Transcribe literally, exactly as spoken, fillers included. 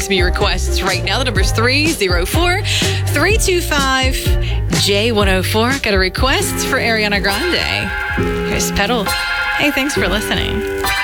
text me requests right now. The number's three oh four, three two five, J one oh four. Got a request for Ariana Grande. Here's Pedal. Hey, thanks for listening.